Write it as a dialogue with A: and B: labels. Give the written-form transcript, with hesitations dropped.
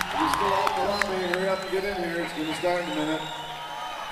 A: If you're still out in the lobby, hurry up and get in here. It's going to start in a minute.